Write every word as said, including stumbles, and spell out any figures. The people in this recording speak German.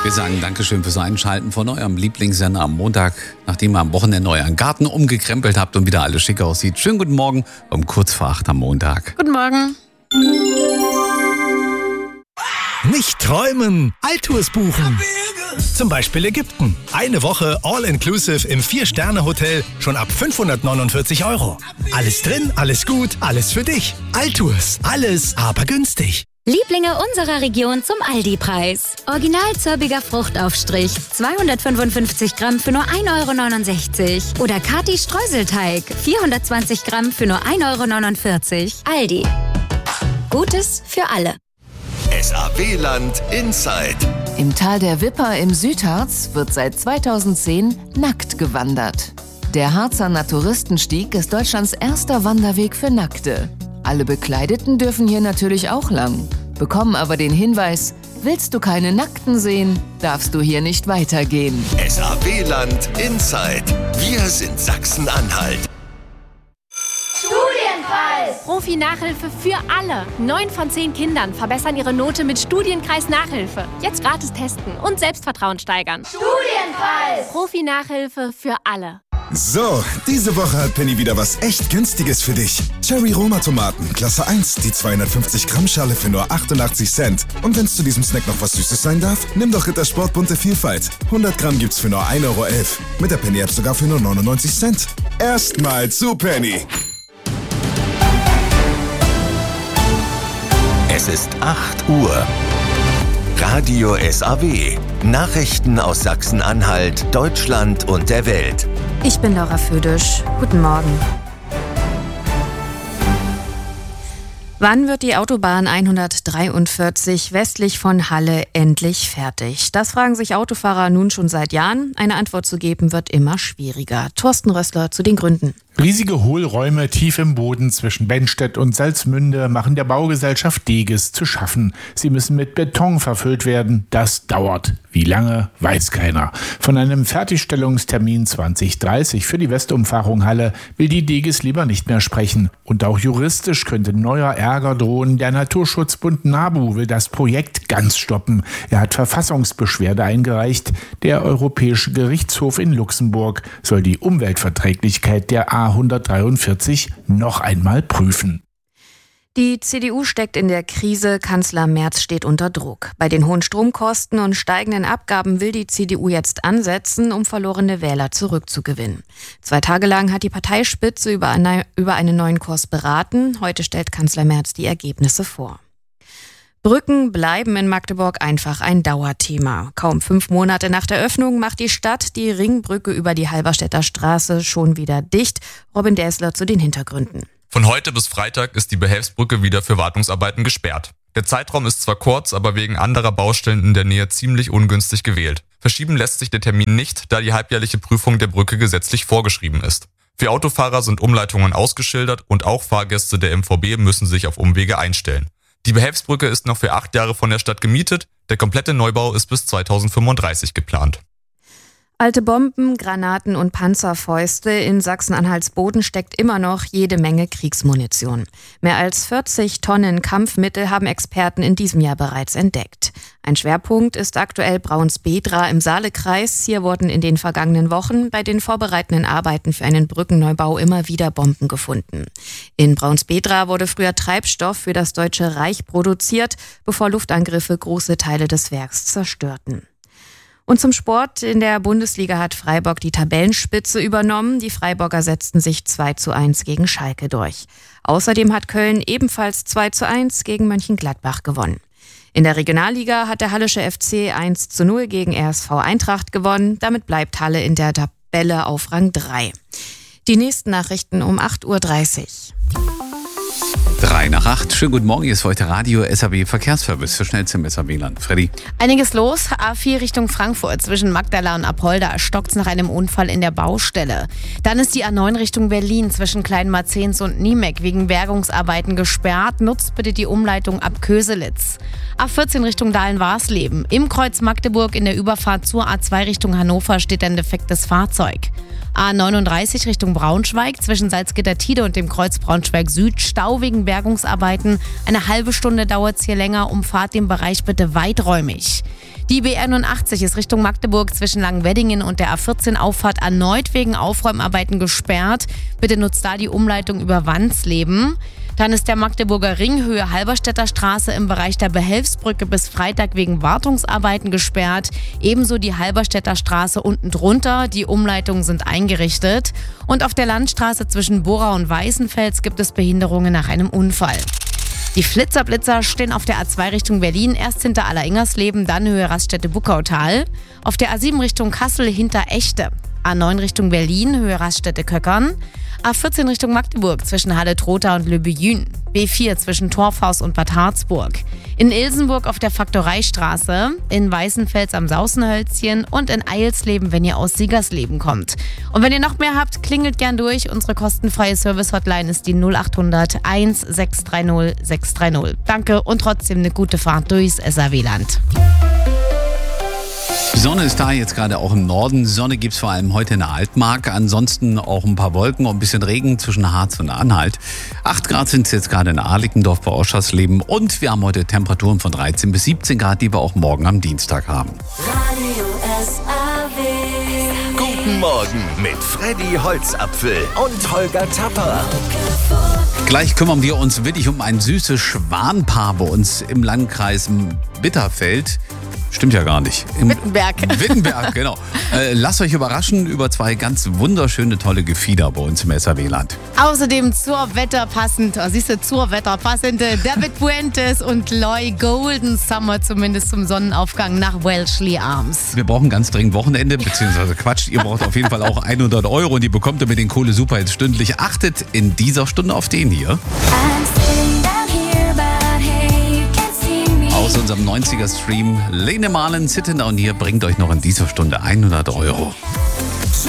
Wir sagen Dankeschön fürs Einschalten von eurem Lieblingssender am Montag, nachdem ihr am Wochenende euren Garten umgekrempelt habt und wieder alles schick aussieht. Schönen guten Morgen um kurz vor acht am Montag. Guten Morgen. Nicht träumen, Altours buchen. Zum Beispiel Ägypten. Eine Woche All-Inclusive im Vier-Sterne-Hotel schon ab fünfhundertneunundvierzig Euro. Alles drin, alles gut, alles für dich. Altours, alles aber günstig. Lieblinge unserer Region zum Aldi-Preis. Original zirbiger Fruchtaufstrich, zweihundertfünfundfünfzig Gramm für nur ein Euro neunundsechzig. Oder Kati Streuselteig, vierhundertzwanzig Gramm für nur ein Euro neunundvierzig. Aldi. Gutes für alle. S A W-Land Inside. Im Tal der Wipper im Südharz wird seit zweitausendzehn nackt gewandert. Der Harzer Naturistenstieg ist Deutschlands erster Wanderweg für Nackte. Alle Bekleideten dürfen hier natürlich auch lang, bekommen aber den Hinweis, willst du keine Nackten sehen, darfst du hier nicht weitergehen. S A W-Land Inside. Wir sind Sachsen-Anhalt. Studienpreis! Profi-Nachhilfe für alle. Neun von zehn Kindern verbessern ihre Note mit Studienkreis Nachhilfe. Jetzt gratis testen und Selbstvertrauen steigern. Studienpreis! Profi-Nachhilfe für alle. So, diese Woche hat Penny wieder was echt Günstiges für dich. Cherry Roma Tomaten, Klasse eins, die zweihundertfünfzig Gramm Schale für nur achtundachtzig Cent. Und wenn es zu diesem Snack noch was Süßes sein darf, nimm doch Rittersport bunte Vielfalt. hundert Gramm gibt's für nur ein Euro elf. Mit der Penny App sogar für nur neunundneunzig Cent. Erstmal zu Penny. Es ist acht Uhr. Radio S A W. Nachrichten aus Sachsen-Anhalt, Deutschland und der Welt. Ich bin Laura Födisch. Guten Morgen. Wann wird die Autobahn hundertdreiundvierzig westlich von Halle endlich fertig? Das fragen sich Autofahrer nun schon seit Jahren. Eine Antwort zu geben wird immer schwieriger. Thorsten Rössler zu den Gründen. Riesige Hohlräume tief im Boden zwischen Bennstedt und Salzmünde machen der Baugesellschaft Deges zu schaffen. Sie müssen mit Beton verfüllt werden. Das dauert. Wie lange, weiß keiner. Von einem Fertigstellungstermin zwanzig dreißig für die Westumfahrung Halle will die Deges lieber nicht mehr sprechen. Und auch juristisch könnte neuer Ärger drohen. Der Naturschutzbund NABU will das Projekt ganz stoppen. Er hat Verfassungsbeschwerde eingereicht. Der Europäische Gerichtshof in Luxemburg soll die Umweltverträglichkeit der A hundertdreiundvierzig noch einmal prüfen. Die C D U steckt in der Krise, Kanzler Merz steht unter Druck. Bei den hohen Stromkosten und steigenden Abgaben will die C D U jetzt ansetzen, um verlorene Wähler zurückzugewinnen. Zwei Tage lang hat die Parteispitze über, eine, über einen neuen Kurs beraten. Heute stellt Kanzler Merz die Ergebnisse vor. Brücken bleiben in Magdeburg einfach ein Dauerthema. Kaum fünf Monate nach der Öffnung macht die Stadt die Ringbrücke über die Halberstädter Straße schon wieder dicht. Robin Däsler zu den Hintergründen. Von heute bis Freitag ist die Behelfsbrücke wieder für Wartungsarbeiten gesperrt. Der Zeitraum ist zwar kurz, aber wegen anderer Baustellen in der Nähe ziemlich ungünstig gewählt. Verschieben lässt sich der Termin nicht, da die halbjährliche Prüfung der Brücke gesetzlich vorgeschrieben ist. Für Autofahrer sind Umleitungen ausgeschildert und auch Fahrgäste der M V B müssen sich auf Umwege einstellen. Die Behelfsbrücke ist noch für acht Jahre von der Stadt gemietet. Der komplette Neubau ist bis zweitausendfünfunddreißig geplant. Alte Bomben, Granaten und Panzerfäuste. In Sachsen-Anhalts Boden steckt immer noch jede Menge Kriegsmunition. Mehr als vierzig Tonnen Kampfmittel haben Experten in diesem Jahr bereits entdeckt. Ein Schwerpunkt ist aktuell Braunsbedra im Saalekreis. Hier wurden in den vergangenen Wochen bei den vorbereitenden Arbeiten für einen Brückenneubau immer wieder Bomben gefunden. In Braunsbedra wurde früher Treibstoff für das Deutsche Reich produziert, bevor Luftangriffe große Teile des Werks zerstörten. Und zum Sport. In der Bundesliga hat Freiburg die Tabellenspitze übernommen. Die Freiburger setzten sich zwei zu eins gegen Schalke durch. Außerdem hat Köln ebenfalls zwei zu eins gegen Mönchengladbach gewonnen. In der Regionalliga hat der Hallische F C eins zu null gegen R S V Eintracht gewonnen. Damit bleibt Halle in der Tabelle auf Rang drei. Die nächsten Nachrichten um acht Uhr dreißig. Drei nach acht. Schönen guten Morgen. Hier ist heute Radio S A W Verkehrsservice für schnellste im S A W-Land. Freddy. Einiges los. A vier Richtung Frankfurt zwischen Magdala und Apolda stockt's nach einem Unfall in der Baustelle. Dann ist die A neun Richtung Berlin zwischen Kleinmarzens und Niemek wegen Bergungsarbeiten gesperrt. Nutzt bitte die Umleitung ab Köselitz. A vierzehn Richtung Dahlen-Warsleben. Im Kreuz Magdeburg in der Überfahrt zur A zwei Richtung Hannover steht ein defektes Fahrzeug. A neununddreißig Richtung Braunschweig zwischen Salzgitter-Tide und dem Kreuz Braunschweig Süd. Stau wegen Bergungsarbeiten. Eine halbe Stunde dauert es hier länger. Umfahrt den Bereich bitte weiträumig. Die B einundachtzig ist Richtung Magdeburg zwischen Langweddingen und der A vierzehn Auffahrt erneut wegen Aufräumarbeiten gesperrt. Bitte nutzt da die Umleitung über Wandsleben. Dann ist der Magdeburger Ring Höhe Halberstädter Straße im Bereich der Behelfsbrücke bis Freitag wegen Wartungsarbeiten gesperrt. Ebenso die Halberstädter Straße unten drunter. Die Umleitungen sind eingerichtet. Und auf der Landstraße zwischen Bora und Weißenfels gibt es Behinderungen nach einem Unfall. Die Flitzerblitzer stehen auf der A zwei Richtung Berlin, erst hinter Alleringhersleben, dann Höhe Raststätte-Buckautal. Auf der A sieben Richtung Kassel hinter Echte. A neun Richtung Berlin, Höhe Raststätte-Köckern. A vierzehn Richtung Magdeburg zwischen Halle-Trotha und Le Buyün. B vier zwischen Torfhaus und Bad Harzburg. In Ilsenburg auf der Faktoreistraße, in Weißenfels am Sausenhölzchen und in Eilsleben, wenn ihr aus Siegersleben kommt. Und wenn ihr noch mehr habt, klingelt gern durch. Unsere kostenfreie Service-Hotline ist die null acht hundert eins sechs drei null sechs drei null. Danke und trotzdem eine gute Fahrt durchs S R W-Land. Die Sonne ist da, jetzt gerade auch im Norden. Sonne gibt es vor allem heute in der Altmark. Ansonsten auch ein paar Wolken und ein bisschen Regen zwischen Harz und Anhalt. acht Grad sind es jetzt gerade in Arlickendorf bei Oschersleben. Und wir haben heute Temperaturen von dreizehn bis siebzehn Grad, die wir auch morgen am Dienstag haben. Radio S R W. Guten Morgen mit Freddy Holzapfel und Holger Zapper. Gleich kümmern wir uns wirklich um ein süßes Schwanpaar bei uns im Landkreis Bitterfeld. Stimmt ja gar nicht. Im Wittenberg. Wittenberg, genau. Äh, lasst euch überraschen über zwei ganz wunderschöne, tolle Gefieder bei uns im S R W-Land. Außerdem zur Wetter passend, oh, siehst du, zur Wetter passende David Fuentes und Loy Golden Summer, zumindest zum Sonnenaufgang nach Welshly Arms. Wir brauchen ganz dringend Wochenende, beziehungsweise Quatsch, ihr braucht auf jeden Fall auch hundert Euro und die bekommt ihr mit den Kohle Super jetzt stündlich. Achtet in dieser Stunde auf den hier. Aus unserem neunziger Stream Lene Marlin Sitting Down hier bringt euch noch in dieser Stunde hundert Euro.